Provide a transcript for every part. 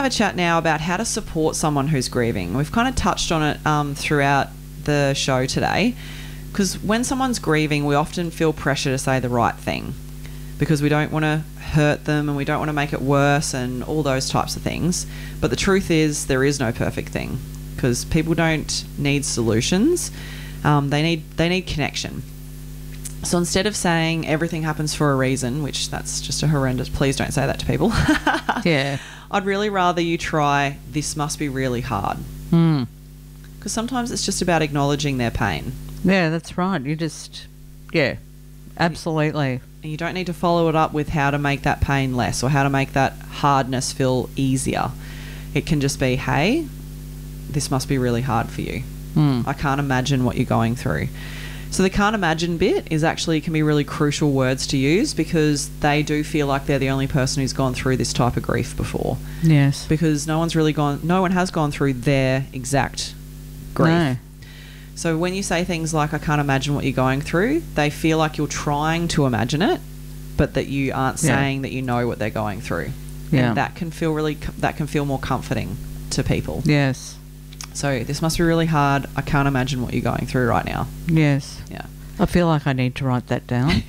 have a chat now about how to support someone who's grieving. We've kind of touched on it throughout the show today, because when someone's grieving, we often feel pressure to say the right thing because we don't want to hurt them and we don't want to make it worse and all those types of things. But the truth is there is no perfect thing, because people don't need solutions. They need connection. So instead of saying everything happens for a reason, which that's just a horrendous, please don't say that to people. Yeah. I'd really rather you try, this must be really hard. Because sometimes it's just about acknowledging their pain. Yeah, that's right. You just, yeah, absolutely. And you don't need to follow it up with how to make that pain less or how to make that hardness feel easier. It can just be, hey, this must be really hard for you. I can't imagine what you're going through. So the can't imagine bit can be really crucial words to use, because they do feel like they're the only person who's gone through this type of grief before. Yes. Because no one has gone through their exact grief. No. So when you say things like, I can't imagine what you're going through, they feel like you're trying to imagine it, but that you aren't saying that you know what they're going through. Yeah. And that can feel more comforting to people. Yes. So this must be really hard. I can't imagine what you're going through right now. Yes. Yeah. I feel like I need to write that down.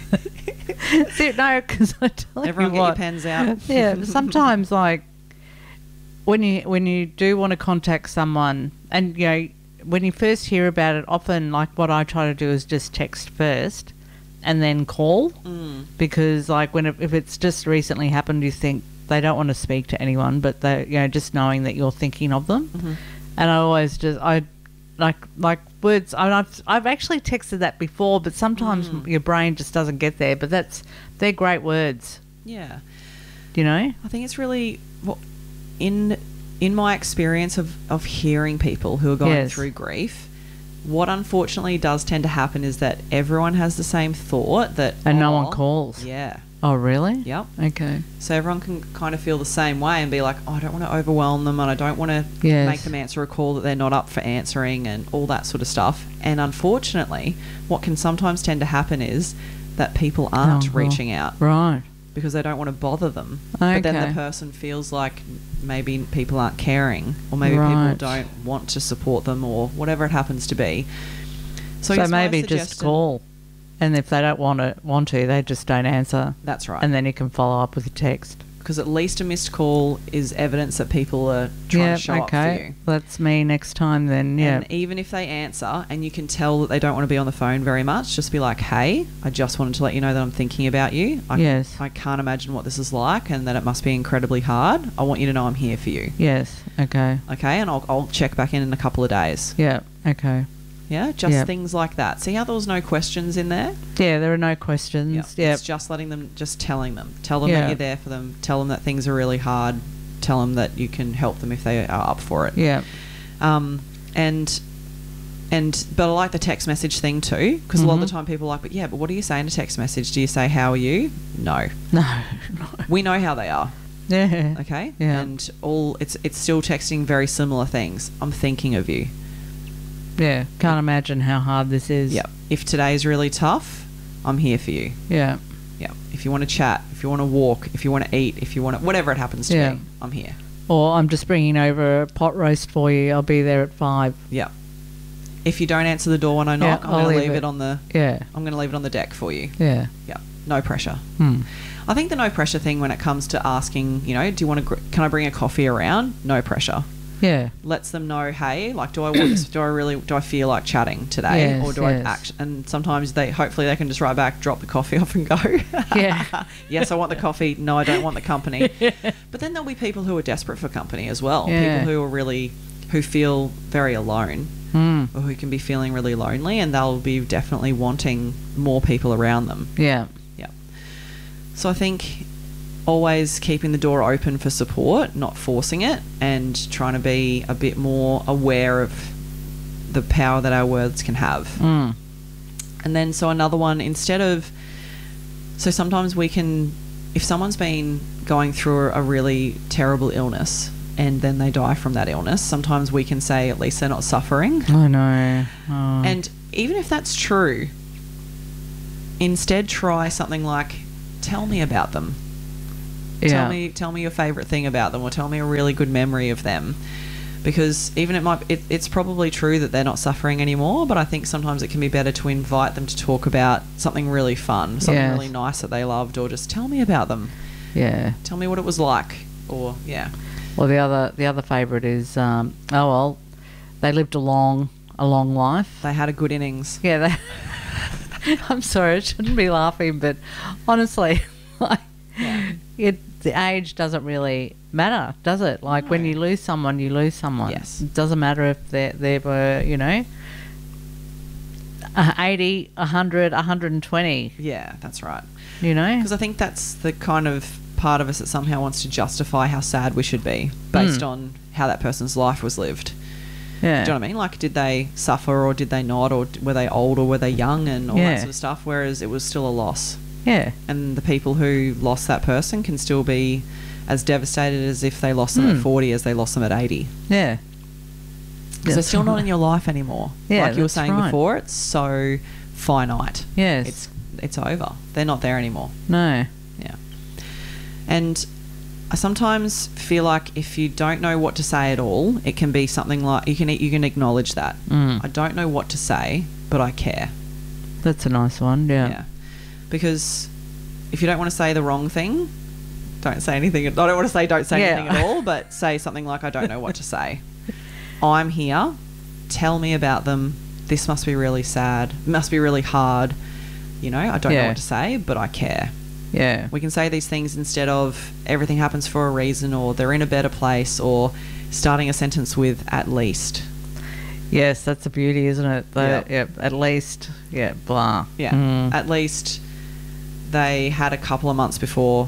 No, because I tell Everyone you get what, your pens out. Yeah, sometimes like when you do want to contact someone, and you know, when you first hear about it, often like what I try to do is just text first and then call, because like if it's just recently happened, you think they don't want to speak to anyone, but they just knowing that you're thinking of them. And I always just like words. I've actually texted that before, but sometimes your brain just doesn't get there. But they're great words. Yeah. You know? I think it's really, in my experience of hearing people who are going through grief, what unfortunately does tend to happen is that everyone has the same thought that... And no one calls. Yeah. Oh, really? Yep. Okay. So everyone can kind of feel the same way and be like, I don't want to overwhelm them and I don't want to make them answer a call that they're not up for answering and all that sort of stuff. And unfortunately, what can sometimes tend to happen is that people aren't reaching out. Right. Because they don't want to bother them. Okay. But then the person feels like maybe people aren't caring, or maybe people don't want to support them, or whatever it happens to be. So maybe just call. And if they don't want to, they just don't answer. That's right. And then you can follow up with a text. Because at least a missed call is evidence that people are trying to show up for you. That's me next time then, yeah. And even if they answer and you can tell that they don't want to be on the phone very much, just be like, hey, I just wanted to let you know that I'm thinking about you. I can't imagine what this is like and that it must be incredibly hard. I want you to know I'm here for you. Yes, okay. Okay, and I'll check back in a couple of days. Yeah, okay. Yeah, just things like that. See how there was no questions in there? Yeah, there are no questions. Yeah. It's just telling them. Tell them that you're there for them. Tell them that things are really hard. Tell them that you can help them if they are up for it. Yeah. But I like the text message thing too, because a lot of the time people are like, but what do you say in a text message? Do you say, how are you? No. No. We know how they are. Yeah. Okay? Yeah. And it's still texting very similar things. I'm thinking of you. Yeah, can't imagine how hard this is. Yeah. If today's really tough, I'm here for you. Yeah. Yeah. If you want to chat, if you want to walk, if you want to eat, if you want to, whatever it happens to be, I'm here. Or I'm just bringing over a pot roast for you. I'll be there at 5. Yeah. If you don't answer the door when I knock, I'm going to leave it on the. Yeah. I'm going to leave it on the deck for you. Yeah. Yeah. No pressure. I think the no pressure thing when it comes to asking, do you want to? Can I bring a coffee around? No pressure. Yeah. Lets them know, hey, like, do I want this? Do I feel like chatting today? Or do I act? And sometimes hopefully they can just write back, drop the coffee off and go. Yeah. Yes, I want the coffee. No, I don't want the company. But then there'll be people who are desperate for company as well. Yeah. People who feel very alone. Or who can be feeling really lonely, and they'll be definitely wanting more people around them. Yeah. Yeah. So I think always keeping the door open for support, not forcing it, and trying to be a bit more aware of the power that our words can have. And then so another one, so sometimes we can, if someone's been going through a really terrible illness and then they die from that illness, sometimes we can say at least they're not suffering. I know. Oh. And even if that's true, instead try something like, tell me about them. Yeah. Tell me your favourite thing about them, or tell me a really good memory of them. Because even it's probably true that they're not suffering anymore, but I think sometimes it can be better to invite them to talk about something really fun, something Yes. really nice that they loved, or just tell me about them. Yeah. Tell me what it was like, or Well, the other favourite is they lived a long life. they had a good innings. Yeah, I'm sorry, I shouldn't be laughing, but honestly, like, Yeah. the age doesn't really matter, does it? Like, when No. you lose someone, you lose someone. Yes. It doesn't matter if they were, 80, 100, 120, Yeah, that's right. Because Because I think that's the kind of part of us that somehow wants to justify how sad we should be based on how that person's life was lived. Yeah. Do you know what I mean? Like, did they suffer or did they not? Or were they old or were they young and all Yeah. that sort of stuff? Whereas it was still a loss. Yeah. And the people who lost that person can still be as devastated as if they lost them at 40 as they lost them at 80. Yeah. Because they're still not in your life anymore. Yeah, like you were that's saying right. before, it's so finite. Yes. It's over. They're not there anymore. No. Yeah. And I sometimes feel like if you don't know what to say at all, it can be something like you can acknowledge that. I don't know what to say, but I care. That's a nice one. Yeah. Because if you don't want to say the wrong thing, don't say anything. I don't want to say don't say anything at all, but say something like I don't know what to say. I'm here. Tell me about them. This must be really sad. It must be really hard. I don't know what to say, but I care. Yeah. We can say these things instead of everything happens for a reason, or they're in a better place, or starting a sentence with at least. Yes, that's the beauty, isn't it? Yep. Yeah. At least. Yeah. Blah. Yeah. At least they had a couple of months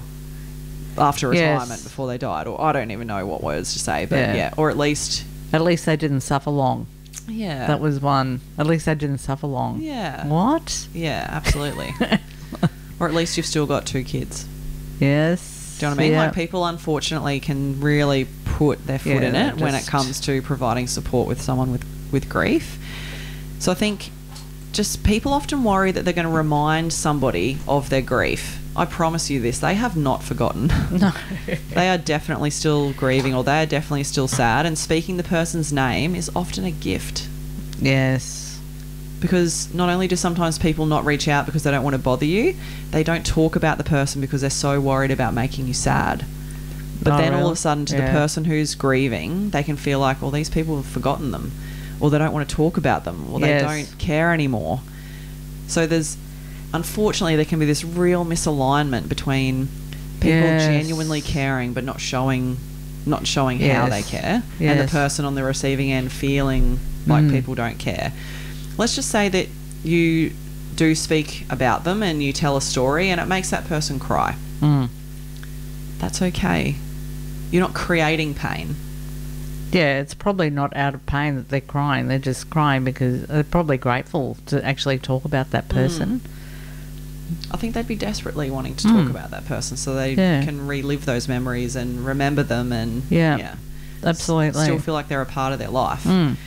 after retirement Yes. before they died, or I don't even know what words to say, but Yeah. or at least they didn't suffer long. yeah. That was one. At least they didn't suffer long. Yeah. What? Yeah, absolutely. Or at least you've still got 2 kids. Yes. Do you know what I mean? Yeah. Like, people unfortunately can really put their foot in it when it comes to providing support with someone with grief. So I think just people often worry that they're going to remind somebody of their grief. I promise you this, they have not forgotten. No. They are definitely still grieving, or they are definitely still sad, and speaking the person's name is often a gift. Yes. Because not only do sometimes people not reach out because they don't want to bother you, they don't talk about the person because they're so worried about making you sad. But Oh, then all really? of a sudden, to the Yeah. person who's grieving, they can feel like, well, these people have forgotten them, or they don't want to talk about them, or they Yes. don't care anymore. So unfortunately, there can be this real misalignment between people Yes. genuinely caring but not showing how Yes. they care, and the Yes. person on the receiving end feeling like people don't care. Let's just say that you do speak about them and you tell a story and it makes that person cry. That's okay. You're not creating pain. Yeah, it's probably not out of pain that they're crying. They're just crying because they're probably grateful to actually talk about that person. I think they'd be desperately wanting to talk about that person so they Yeah. can relive those memories and remember them and Yeah. Absolutely. still feel like they're a part of their life.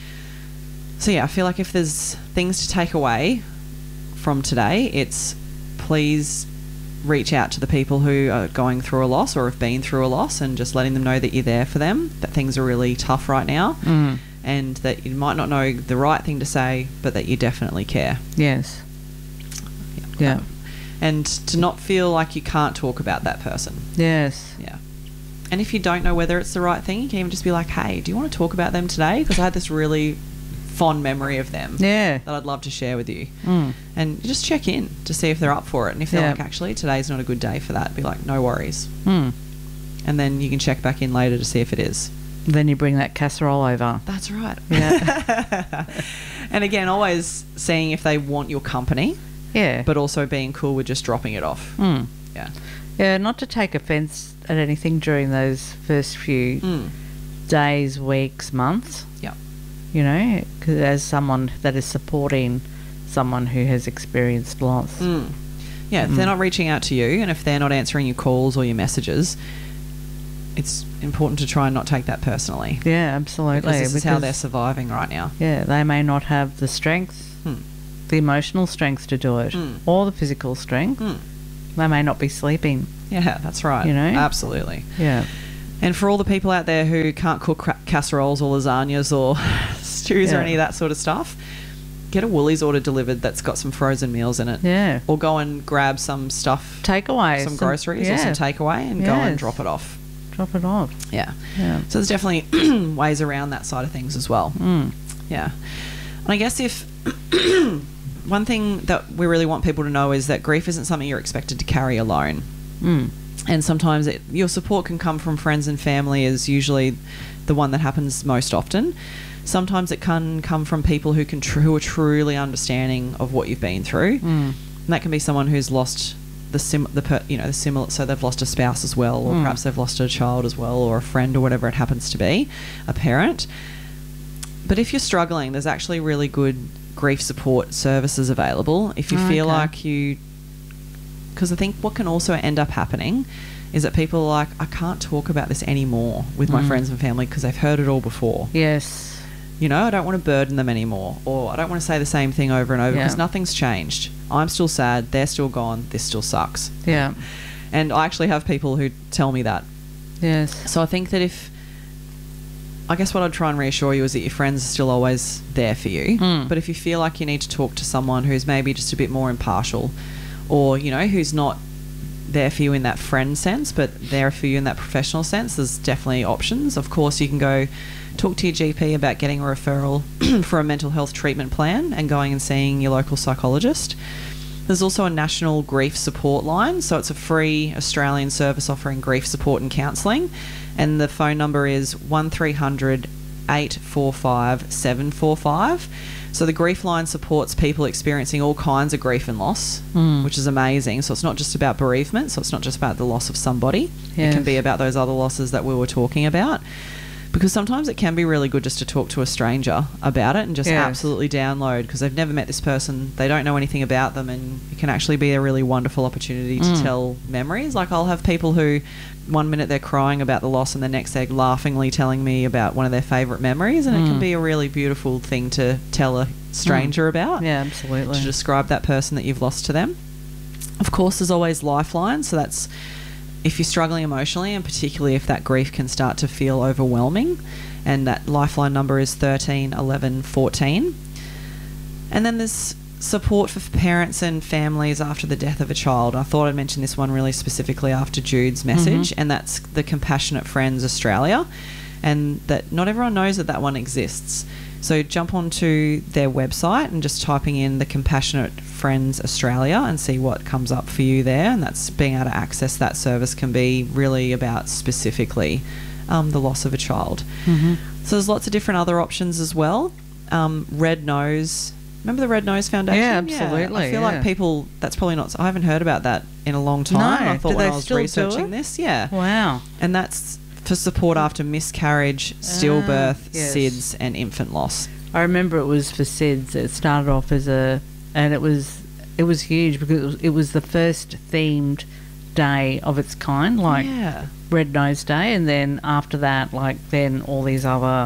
So I feel like if there's things to take away from today, it's please reach out to the people who are going through a loss or have been through a loss, and just letting them know that you're there for them, that things are really tough right now, and that you might not know the right thing to say, but that you definitely care. Yes. Yeah. And to not feel like you can't talk about that person. Yes. Yeah. And if you don't know whether it's the right thing, you can even just be like, hey, do you want to talk about them today? Because I had this really fond memory of them Yeah. that I'd love to share with you. And you just check in to see if they're up for it. And if they're Yeah. like, actually, today's not a good day for that, be like, no worries. Mm. And then you can check back in later to see if it is. Then you bring that casserole over. That's right. Yeah. And again, always seeing if they want your company, Yeah. but also being cool with just dropping it off. Mm. Yeah. Yeah, not to take offence at anything during those first few days, weeks, months. Yeah. You know, 'cause as someone that is supporting someone who has experienced loss. Yeah, if they're not reaching out to you and if they're not answering your calls or your messages, it's important to try and not take that personally. Yeah, absolutely. Because this is how they're surviving right now. Yeah, they may not have the strength, the emotional strength to do it, or the physical strength. They may not be sleeping. Yeah, that's right. You know? Absolutely. Yeah. And for all the people out there who can't cook casseroles or lasagnas or stews or Yeah. any of that sort of stuff, get a Woolies order delivered that's got some frozen meals in it. Yeah. Or go and grab some stuff, Takeaway. some groceries or some takeaway and go and Yes. drop it off. Drop it off. Yeah. Yeah. So there's definitely ways around that side of things as well. Mm. Yeah. And I guess if one thing that we really want people to know is that grief isn't something you're expected to carry alone. Mm. And sometimes your support can come from friends and family is usually the one that happens most often. Sometimes it can come from people who are truly understanding of what you've been through. Mm. And that can be someone who's lost the similar, so they've lost a spouse as well, or perhaps they've lost a child as well, or a friend, or whatever it happens to be, a parent. But if you're struggling, there's actually really good grief support services available. If you feel like because I think what can also end up happening is that people are like, I can't talk about this anymore with my friends and family because they've heard it all before. Yes. You know, I don't want to burden them anymore, or I don't want to say the same thing over and over because nothing's changed. I'm still sad, they're still gone, this still sucks. Yeah. And I actually have people who tell me that. Yes. So I think that I guess what I'd try and reassure you is that your friends are still always there for you. But if you feel like you need to talk to someone who's maybe just a bit more impartial, or, you know, who's not there for you in that friend sense, but there for you in that professional sense, there's definitely options. Of course, you can go talk to your GP about getting a referral for a mental health treatment plan and going and seeing your local psychologist. There's also a national grief support line, so it's a free Australian service offering grief support and counselling, and the phone number is 1300 845 745. So the grief line supports people experiencing all kinds of grief and loss, which is amazing. So it's not just about bereavement, so it's not just about the loss of somebody. It can be about those other losses that we were talking about. Because sometimes it can be really good just to talk to a stranger about it and just absolutely download, because they've never met this person, they don't know anything about them, and it can actually be a really wonderful opportunity to tell memories. Like, I'll have people who 1 minute they're crying about the loss and the next they're laughingly telling me about one of their favourite memories, and it can be a really beautiful thing to tell a stranger about. Yeah, absolutely. To describe that person that you've lost to them. Of course, there's always Lifeline, so that's if you're struggling emotionally, and particularly if that grief can start to feel overwhelming, and that Lifeline number is 13 11 14. And then there's support for parents and families after the death of a child. I thought I'd mention this one really specifically after Jude's message, and that's the Compassionate Friends Australia, and that not everyone knows that one exists. So jump onto their website and just typing in the Compassionate Friends Australia and see what comes up for you there. And that's being able to access that service can be really about specifically the loss of a child. So there's lots of different other options as well. Red Nose. Remember the Red Nose Foundation? Yeah, absolutely. I feel like people, that's probably not, I haven't heard about that in a long time. No. I thought Do when they I was still do researching it? this. Yeah. Wow. And that's for support after miscarriage, stillbirth, yes. SIDS, and infant loss. I remember it was for SIDS. It started off and it was huge because it was the first themed day of its kind, like Red Nose Day, and then after that, then all these other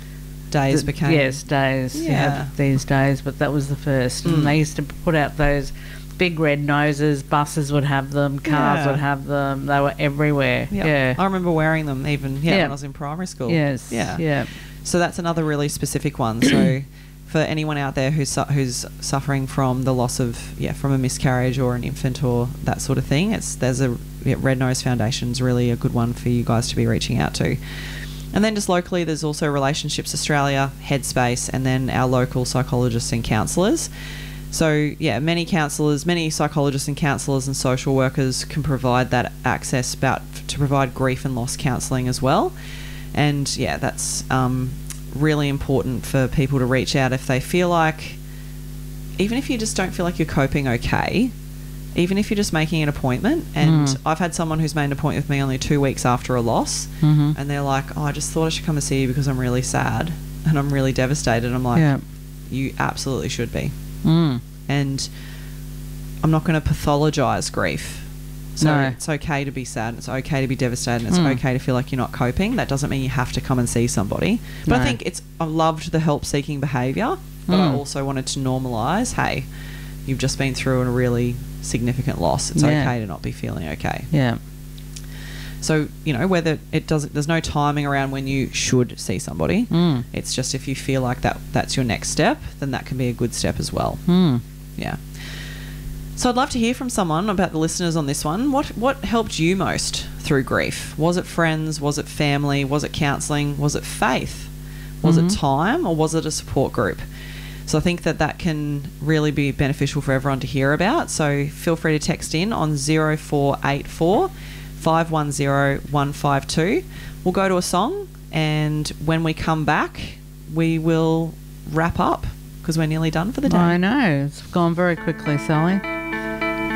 days became days. You had these days, but that was the first. And they used to put out those big red noses. Buses would have them, cars would have them. They were everywhere. Yep. Yeah, I remember wearing them even when I was in primary school. Yes. Yeah. So that's another really specific one. So for anyone out there who's suffering from the loss of from a miscarriage or an infant or that sort of thing, there's a Red Nose Foundation's really a good one for you guys to be reaching out to. And then just locally, there's also Relationships Australia, Headspace, and then our local psychologists and counsellors. So, many counsellors, many psychologists and counsellors and social workers can provide that access to provide grief and loss counselling as well. And, that's really important for people to reach out if they feel like, even if you just don't feel like you're coping okay, even if you're just making an appointment. And I've had someone who's made an appointment with me only 2 weeks after a loss, and they're like, I just thought I should come and see you because I'm really sad and I'm really devastated. I'm like, you absolutely should be. And I'm not going to pathologise grief. So it's okay to be sad, it's okay to be devastated, and it's okay to feel like you're not coping. That doesn't mean you have to come and see somebody. But I think I loved the help-seeking behaviour, but I also wanted to normalise, hey, you've just been through a really significant loss. It's okay to not be feeling okay. Yeah. So, whether there's no timing around when you should see somebody. It's just if you feel like that's your next step, then that can be a good step as well. Yeah. So I'd love to hear from someone about the listeners on this one. What helped you most through grief? Was it friends? Was it family? Was it counselling? Was it faith? Was it time? Or was it a support group? So I think that can really be beneficial for everyone to hear about. So feel free to text in on 0484 510 152. We'll go to a song, and when we come back, we will wrap up because we're nearly done for the day. I know. It's gone very quickly, Sally.